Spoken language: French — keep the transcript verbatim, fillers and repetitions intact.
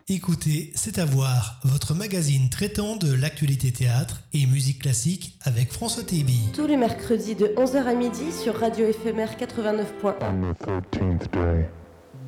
Écoutez, c'est à voir, votre magazine traitant de l'actualité théâtre et musique classique avec François Tébi. Tous les mercredis de onze heures à midi sur Radio Éphémère quatre-vingt-neuf point un. On the thirteenth day.